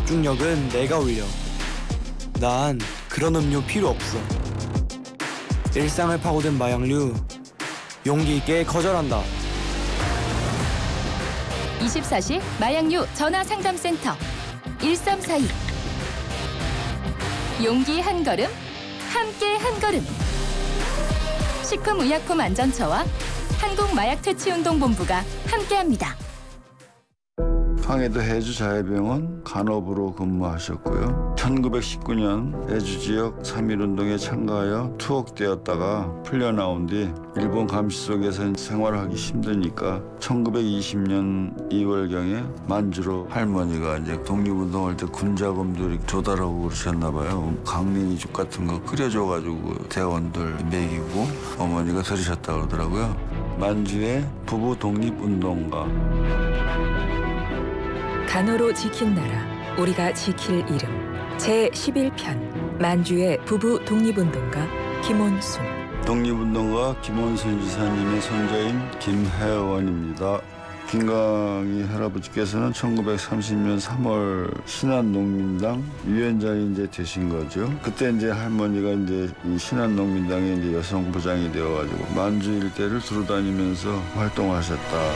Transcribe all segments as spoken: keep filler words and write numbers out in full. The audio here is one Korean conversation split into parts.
집중력은 내가 올려. 난 그런 음료 필요 없어. 일상을 파고든 마약류, 용기 있게 거절한다. 이십사 시 마약류 전화상담센터 일삼사이. 용기 한 걸음, 함께 한 걸음. 식품의약품안전처와 한국마약퇴치운동본부가 함께합니다. 황해도 해주자해병원 간호부로 근무하셨고요. 천구백십구 년 해주 지역 삼일운동에 참가하여 투옥되었다가 풀려나온 뒤 일본 감시 속에서 생활하기 힘드니까 천구백이십 년 이월경에 만주로 할머니가 이제 독립운동할 때 군자금도 이렇게 조달하고 그러셨나 봐요. 강냉이죽 같은 거 끓여줘가지고 대원들 먹이고 어머니가 들으셨다 그러더라고요. 만주의 부부 독립운동가. 간호로 지킨 나라, 우리가 지킬 이름. 제십일 편 만주의 부부 독립운동가 김원순. 독립운동가 김원순 지사님의 손자인 김혜원입니다. 김강희 할아버지께서는 천구백삼십 년 삼월 신한농민당 위원장이 이제 되신 거죠. 그때 이제 할머니가 이제 이 신한농민당의 이제 여성부장이 되어가지고 만주 일대를 두루다니면서 활동하셨다.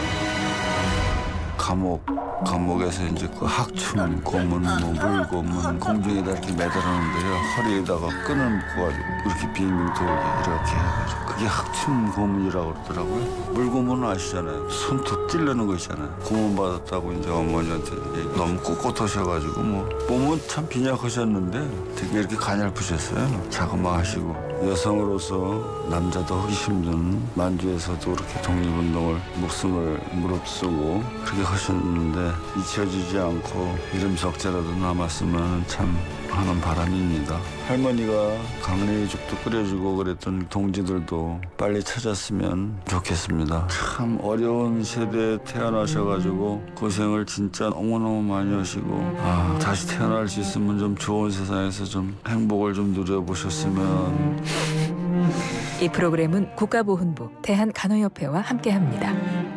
감옥, 감옥에서 이제 그 학춤, 고문, 뭐 물고문, 공중에다 이렇게 매달았는데요. 허리에다가 끈을 묶어가지고 이렇게 빙빙 돌게 이렇게 해가지고 그게 학춤 고문이라고 그러더라고요. 물고문은 아시잖아요. 손톱 찔르는 거 있잖아요. 고문 받았다고 이제 어머니한테 너무 꼿꼿하셔가지고 뭐 몸은 참 빈약하셨는데 되게 이렇게 가냘프셨어요. 자그마하시고. 여성으로서 남자도 하기 힘든 만주에서도 그렇게 독립운동을 목숨을 무릅쓰고 그렇게 하셨는데 잊혀지지 않고 이름 적자라도 남았으면 참 하는 바람입니다. 할머니가 강냉이죽도 끓여주고 그랬던 동지들도 빨리 찾았으면 좋겠습니다. 참 어려운 세대에 태어나셔가지고 고생을 진짜 너무너무 많이 하시고 아, 다시 태어날 수 있으면 좀 좋은 세상에서 좀 행복을 좀 누려보셨으면. 이 프로그램은 국가보훈부, 대한간호협회와 함께합니다.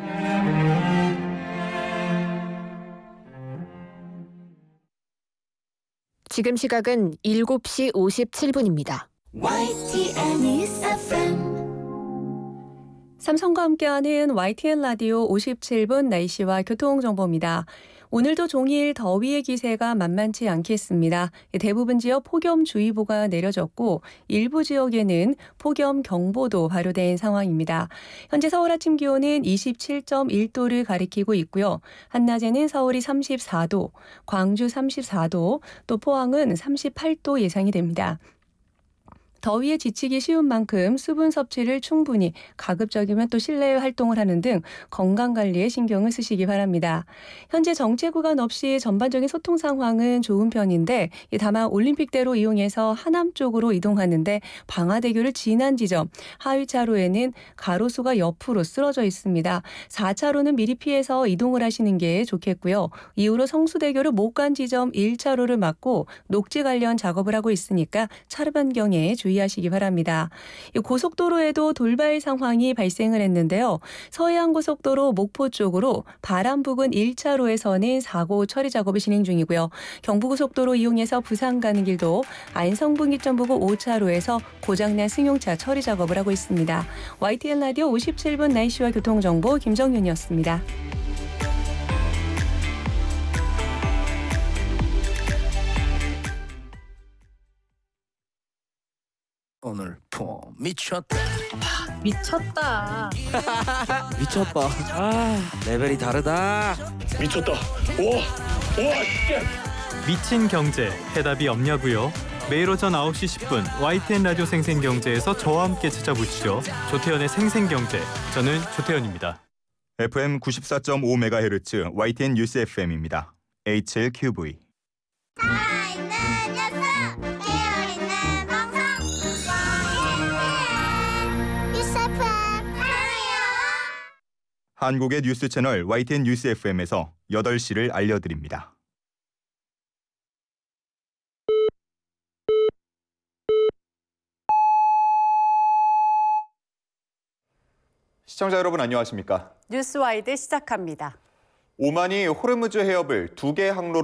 지금 시각은 일곱 시 오십칠 분입니다. 와이티엔 News 에프엠. 삼성과 함께하는 와이티엔 라디오 오십칠 분 날씨와 교통정보입니다. 오늘도 종일 더위의 기세가 만만치 않겠습니다. 대부분 지역 폭염주의보가 내려졌고 일부 지역에는 폭염경보도 발효된 상황입니다. 현재 서울 아침 기온은 이십칠 점 일 도를 가리키고 있고요. 한낮에는 서울이 삼십사 도, 광주 삼십사 도, 또 포항은 삼십팔 도 예상이 됩니다. 더위에 지치기 쉬운 만큼 수분 섭취를 충분히, 가급적이면 또 실내 활동을 하는 등 건강관리에 신경을 쓰시기 바랍니다. 현재 정체 구간 없이 전반적인 소통 상황은 좋은 편인데 다만 올림픽대로 이용해서 하남 쪽으로 이동하는데 방화대교를 지난 지점 하위 차로에는 가로수가 옆으로 쓰러져 있습니다. 사 차로는 미리 피해서 이동을 하시는 게 좋겠고요. 이후로 성수대교를 못 간 지점 일 차로를 막고 녹지 관련 작업을 하고 있으니까 차로 변경에 주의 하시기 바랍니다. 고속도로에도 돌발 상황이 발생을 했는데요. 서해안고속도로 목포 쪽으로 바람 부근 일 차로에서는 사고 처리 작업을 진행 중이고요. 경부고속도로 이용해서 부산 가는 길도 안성분기점 부근 오 차로에서 고장난 승용차 처리 작업을 하고 있습니다. 와이티엔 라디오 오십칠 분 날씨와 교통정보 김정윤이었습니다. 오늘 폼 미쳤다. 미쳤다. 미쳤다. 아, 레벨이 다르다. 미쳤다. 우와, 우와, 진짜. 미친 경제, 해답이 없냐고요? 매일 오전 아홉 시 십 분 와이티엔 라디오 생생경제에서 저와 함께 찾아보시죠. 조태현의 생생경제, 저는 조태현입니다. 에프엠 구십사 점 오 메가헤르츠 와이티엔 뉴스 에프엠입니다. 에이치엘큐브이. 한국의 뉴스 채널 와이티엔 뉴스 에프엠에서 여덟 시를 알려드립니다. 시청자 여러분 안녕하십니까? 뉴스와이드 시작합니다. 오만이 호르무즈 해협을 두 개 항로로